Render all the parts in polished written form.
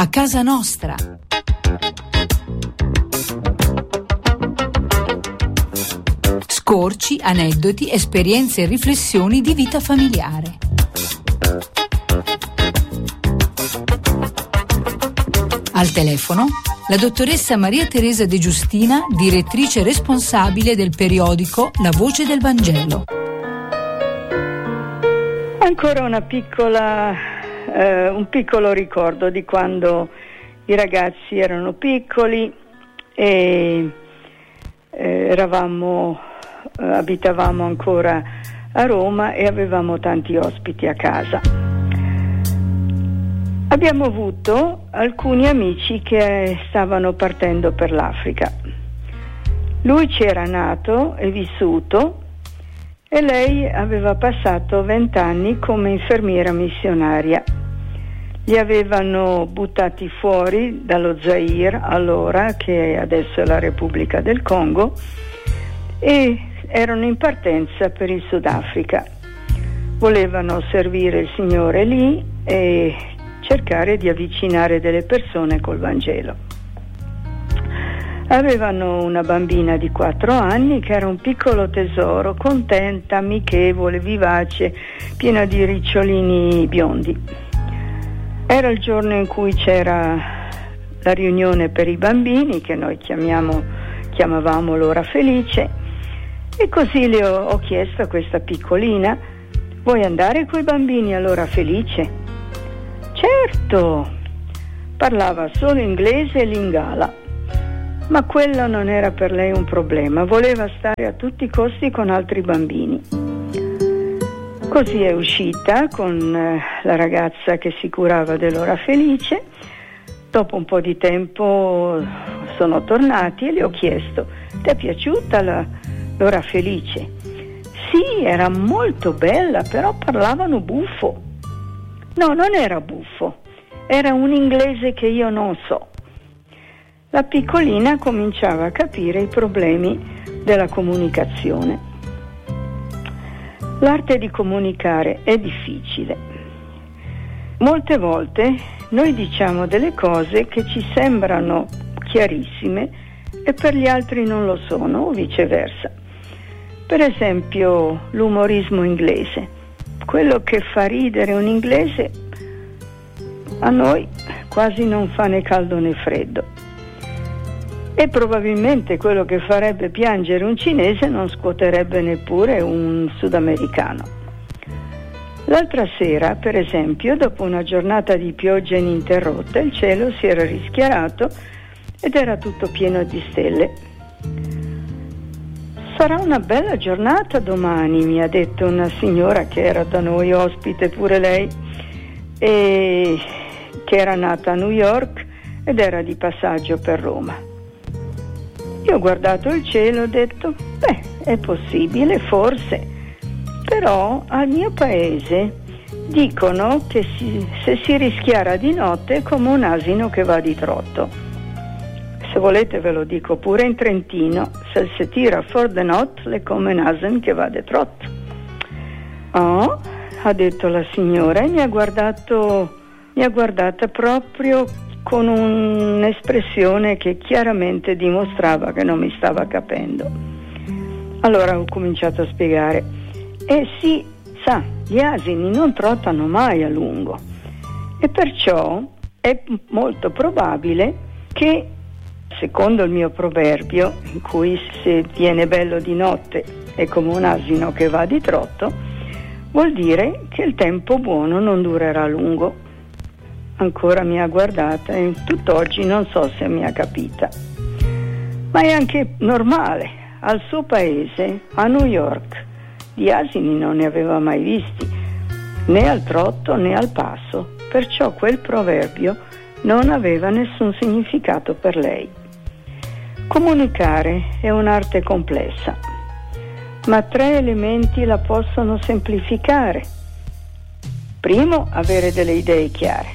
a casa nostra. Scorci, aneddoti, esperienze e riflessioni di vita familiare. Al telefono la dottoressa Maria Teresa De Giustina, direttrice responsabile del periodico La Voce del Vangelo. Ancora un piccolo ricordo di quando i ragazzi erano piccoli e abitavamo ancora a Roma e avevamo tanti ospiti a casa. Abbiamo avuto alcuni amici che stavano partendo per l'Africa. Lui c'era nato e vissuto e lei aveva passato 20 anni come infermiera missionaria. Li avevano buttati fuori dallo Zaire, allora, che adesso è la Repubblica del Congo, e erano in partenza per il Sudafrica. Volevano servire il Signore lì e cercare di avvicinare delle persone col Vangelo. Avevano una bambina di 4 anni che era un piccolo tesoro, contenta, amichevole, vivace, piena di ricciolini biondi. Era il giorno in cui c'era la riunione per i bambini, che noi chiamavamo l'ora felice, e così le ho chiesto a questa piccolina: vuoi andare coi bambini all'ora felice? Certo! Parlava solo inglese e lingala, ma quello non era per lei un problema, voleva stare a tutti i costi con altri bambini. Così è uscita con la ragazza che si curava dell'ora felice. Dopo un po' di tempo sono tornati e le ho chiesto: ti è piaciuta l'ora felice? Sì, era molto bella, però parlavano buffo. No, non era buffo, era un inglese che io non so. La piccolina cominciava a capire i problemi della comunicazione. L'arte di comunicare è difficile. Molte volte noi diciamo delle cose che ci sembrano chiarissime e per gli altri non lo sono, o viceversa. Per esempio, l'umorismo inglese. Quello che fa ridere un inglese a noi quasi non fa né caldo né freddo. E probabilmente quello che farebbe piangere un cinese non scuoterebbe neppure un sudamericano. L'altra sera, per esempio, dopo una giornata di pioggia ininterrotta, il cielo si era rischiarato ed era tutto pieno di stelle. Sarà una bella giornata domani, mi ha detto una signora che era da noi ospite pure lei, e che era nata a New York ed era di passaggio per Roma. Io ho guardato il cielo e ho detto: è possibile, forse, però al mio paese dicono che se si rischiara di notte è come un asino che va di trotto. Se volete ve lo dico pure in trentino: se si tira for the not è come un asino che va di trotto. Oh, ha detto la signora e mi ha guardata proprio con un'espressione che chiaramente dimostrava che non mi stava capendo. Allora ho cominciato a spiegare: sì, sa, gli asini non trottano mai a lungo e perciò è molto probabile che, secondo il mio proverbio, in cui se viene bello di notte è come un asino che va di trotto, vuol dire che il tempo buono non durerà a lungo. Ancora mi ha guardata e tutt'oggi non so se mi ha capita. Ma è anche normale, al suo paese, a New York, di asini non ne aveva mai visti, né al trotto né al passo, perciò quel proverbio non aveva nessun significato per lei. Comunicare è un'arte complessa, ma 3 elementi la possono semplificare. Primo, avere delle idee chiare.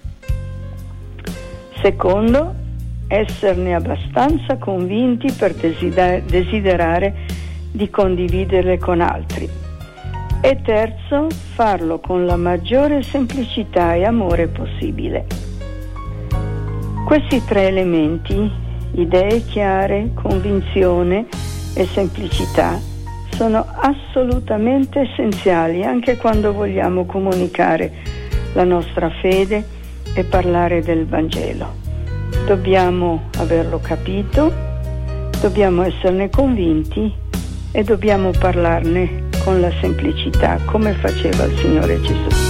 Secondo, esserne abbastanza convinti per desiderare di condividerle con altri. E terzo, farlo con la maggiore semplicità e amore possibile. Questi 3 elementi, idee chiare, convinzione e semplicità, sono assolutamente essenziali anche quando vogliamo comunicare la nostra fede e parlare del Vangelo. Dobbiamo averlo capito, dobbiamo esserne convinti e dobbiamo parlarne con la semplicità, come faceva il Signore Gesù.